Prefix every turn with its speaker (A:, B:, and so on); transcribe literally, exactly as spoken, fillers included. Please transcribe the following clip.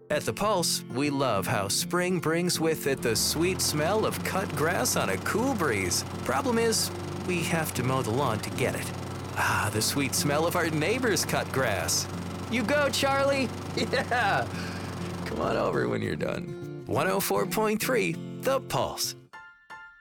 A: At The Pulse, we love how spring brings with it the sweet smell of cut grass on a cool breeze. Problem is, we have to mow the lawn to get it. Ah, the sweet smell of our neighbor's cut grass. You go, Charlie! Yeah! Come on over when you're done. one oh four point three, The Pulse.